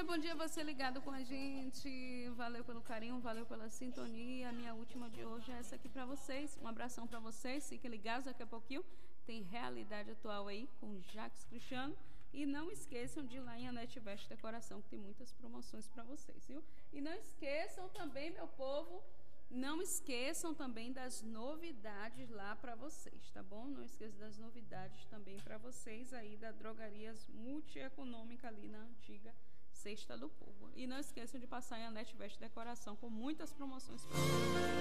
bom dia você ligado com a gente. Valeu pelo carinho, valeu pela sintonia. A minha última de hoje é essa aqui para vocês. Um abração para vocês, fiquem ligados, daqui a pouquinho tem Realidade Atual aí com Jacques Cristiano. E não esqueçam de ir lá em Anete Veste Decoração, que tem muitas promoções para vocês, viu? E não esqueçam também, meu povo, não esqueçam também das novidades lá para vocês, tá bom? Não esqueçam das novidades também para vocês aí da Drogarias Multieconômica ali na antiga Cesta do Povo. E não esqueçam de passar em Anete Veste Decoração com muitas promoções para vocês.